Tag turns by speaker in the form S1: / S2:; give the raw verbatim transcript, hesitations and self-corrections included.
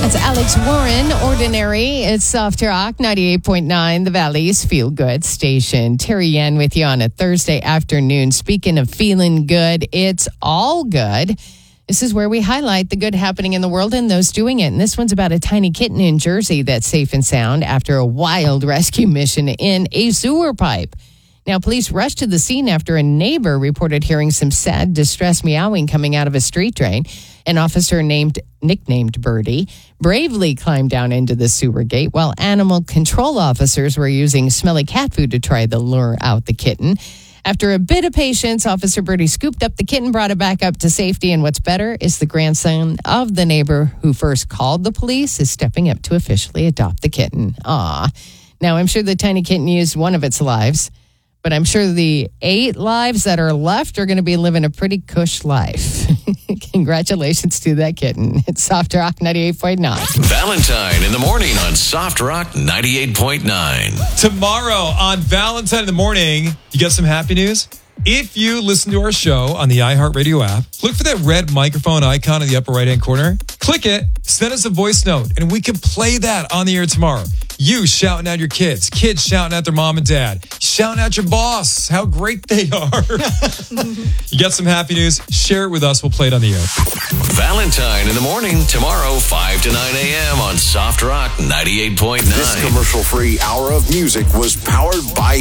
S1: That's Alex Warren, Ordinary. It's Soft Rock, ninety-eight point nine, the Valley's Feel Good station. Terry Yan with you on a Thursday afternoon. Speaking of feeling good, it's all good. This is where we highlight the good happening in the world and those doing it. And this one's about a tiny kitten in Jersey that's safe and sound after a wild rescue mission in a sewer pipe. Now, police rushed to the scene after a neighbor reported hearing some sad, distressed meowing coming out of a street drain. An officer named, nicknamed Birdie, bravely climbed down into the sewer gate while animal control officers were using smelly cat food to try to lure out the kitten. After a bit of patience, Officer Birdie scooped up the kitten, brought it back up to safety. And what's better is the grandson of the neighbor who first called the police is stepping up to officially adopt the kitten. Aw. Now, I'm sure the tiny kitten used one of its lives. But I'm sure the eight lives that are left are going to be living a pretty cush life. Congratulations to that kitten. It's Soft Rock ninety-eight point nine.
S2: Valentine in the morning on Soft Rock ninety-eight point nine.
S3: Tomorrow on Valentine in the morning, you got some happy news? If you listen to our show on the iHeartRadio app, look for that red microphone icon in the upper right-hand corner. Click it, send us a voice note, and we can play that on the air tomorrow. You shouting at your kids, kids shouting at their mom and dad, shouting at your boss, how great they are. You got some happy news? Share it with us. We'll play it on the air.
S2: Valentine in the morning tomorrow, five to nine a.m. on Soft Rock ninety-eight point nine.
S4: This commercial-free hour of music was powered by